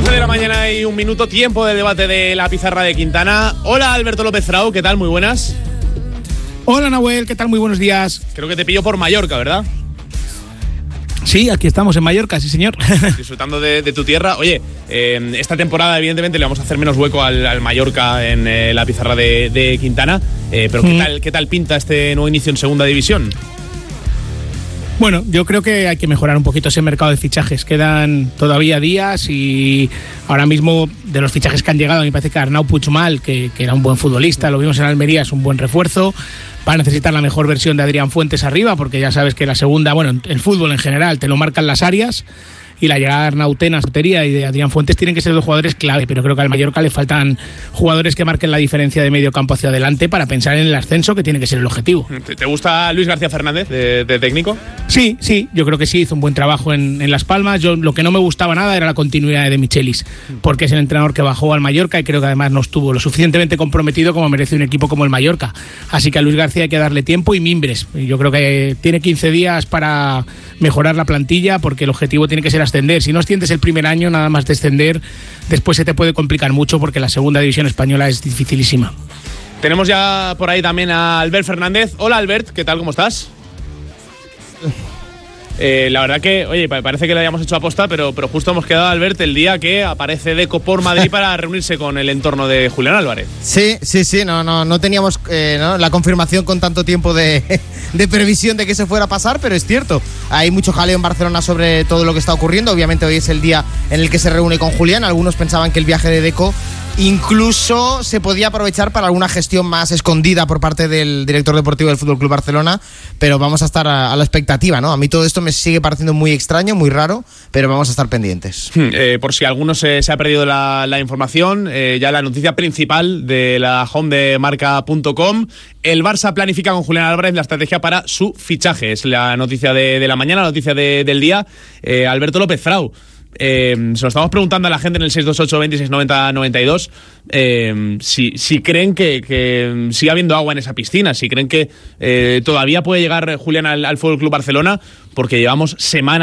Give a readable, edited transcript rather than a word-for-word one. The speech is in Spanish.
12 de la mañana y 1 minuto, tiempo del debate de la pizarra de Quintana. Hola, Alberto López Frau, ¿qué tal? Muy buenas. Hola, Nahuel, ¿qué tal? Muy buenos días. Creo que te pillo por Mallorca, ¿verdad? Sí, aquí estamos en Mallorca, sí señor. Disfrutando de tu tierra. Oye, esta temporada evidentemente le vamos a hacer menos hueco al Mallorca en la pizarra de Quintana, pero ¿qué tal pinta este nuevo inicio en segunda división? Bueno, yo creo que hay que mejorar un poquito ese mercado de fichajes. Quedan todavía días y ahora mismo de los fichajes que han llegado, a mí me parece que Arnau Puigmal, que era un buen futbolista, lo vimos en Almería, es un buen refuerzo. Va a necesitar la mejor versión de Adrián Fuentes arriba, porque ya sabes que la segunda, bueno, el fútbol en general te lo marcan las áreas, y la llegada de Arnau Tenas, portería, y de Adrián Fuentes tienen que ser dos jugadores clave, pero creo que al Mallorca le faltan jugadores que marquen la diferencia de medio campo hacia adelante para pensar en el ascenso, que tiene que ser el objetivo. ¿Te gusta Luis García Fernández de técnico? Sí, yo creo que sí, hizo un buen trabajo en Las Palmas. Yo lo que no me gustaba nada era la continuidad de Michelis, porque es el entrenador que bajó al Mallorca y creo que además no estuvo lo suficientemente comprometido como merece un equipo como el Mallorca. Así que a Luis García hay que darle tiempo y mimbres. Yo creo que tiene 15 días para mejorar la plantilla, porque el objetivo tiene que ser ascender. Si no asciendes el primer año, nada más descender, después se te puede complicar mucho, porque la segunda división española es dificilísima. Tenemos ya por ahí también a Albert Fernández. Hola, Albert, ¿qué tal? ¿Cómo estás? La verdad que, oye, parece que lo hayamos hecho aposta, pero justo hemos quedado, Albert, el día que aparece Deco por Madrid para reunirse con el entorno de Julián Álvarez. Sí, no teníamos la confirmación con tanto tiempo de previsión de que se fuera a pasar, pero es cierto. Hay mucho jaleo en Barcelona sobre todo lo que está ocurriendo. Obviamente hoy es el día en el que se reúne con Julián. Algunos pensaban que el viaje de Deco incluso se podía aprovechar para alguna gestión más escondida por parte del director deportivo del FC Barcelona, pero vamos a estar a la expectativa, ¿no? A mí todo esto me sigue pareciendo muy extraño, muy raro, pero vamos a estar pendientes. Por si alguno se ha perdido la información, ya la noticia principal de la home de marca.com: el Barça planifica con Julián Álvarez la estrategia para su fichaje. Es la noticia de la mañana, la noticia del día. Alberto López Frau, se lo estamos preguntando a la gente en el 628 26 90 92 si creen que sigue habiendo agua en esa piscina, si creen que todavía puede llegar Julián al FC Barcelona, porque llevamos semanas